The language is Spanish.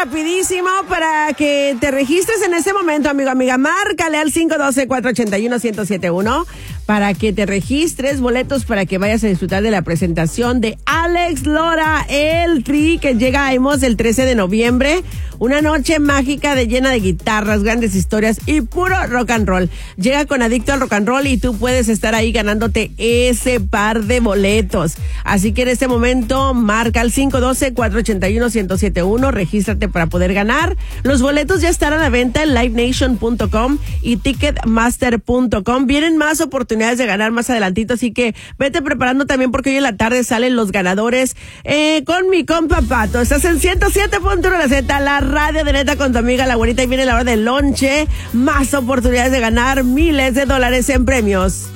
rapidísimo para que te registres en ese momento, amigo, amiga. Márcale al 512-481-1071 para que te registres, boletos para que vayas a disfrutar de la presentación de Alex Lora, el Tri, que llega a Emos el 13 de noviembre. Una noche mágica llena de guitarras, grandes historias y puro rock and roll. Llega con Adicto al Rock and Roll y tú puedes estar ahí ganándote ese par de boletos. Así que en este momento marca al 512-481-1071, regístrate para poder ganar. Los boletos ya están a la venta en livenation.com y ticketmaster.com. Vienen más oportunidades de ganar más adelantito, así que vete preparando también porque hoy en la tarde salen los ganadores con mi compa Pato. Estás en 107.1 la Z, la radio de neta con tu amiga la güerita, y viene la hora del lonche. Más oportunidades de ganar miles de dólares en premios.